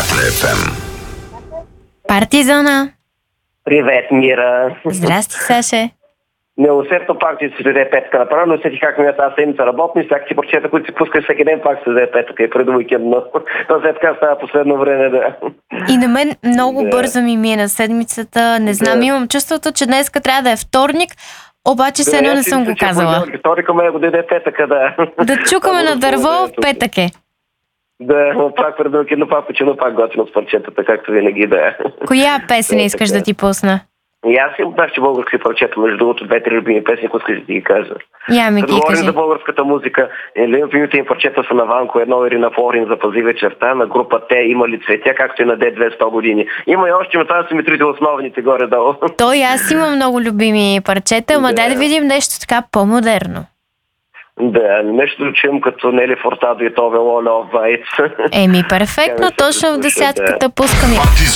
Двигател FM. Партизана. Привет, Мира. Здрасти, Саше. Неусетно пак ти се даде петъка направо, но усетих как ми тази седмица работни, всяка си прочета, които си пускаш всеки ден, пак се даде петъка и преди уикенд, но то след така става последно време, да. И на мен много бързо ми мина седмицата. Не знам, имам чувството, че днеска трябва да е вторник, обаче все едно не съм го казала. Вторника ме го даде петъка, да. Да чукаме на дърво, петък е. Да, но пак преди уикенд, но пак почина, пак готино с парчетата, както винаги, да. Коя песен искаш да ти пусна? И аз им дах, че български парчета, между другото, 2-3 любими песни, които искаш да ти ги кажа. Я ми ги говорим кажи. за българската музика. Любимите им парчета са на Ванко, едно Ирина Флорин за Пази вечерта, на група Те има ли цветя, както и на Д200 години. Има и още, но това са ми трите основните горе-долу. Той аз имам много любими парчета, ама дай да видим нещо така по-модерно. Да, нещо да чуем като Нели Фортадо и Тове Лоля Вайц. Перфектно, точно в десятката пускаме.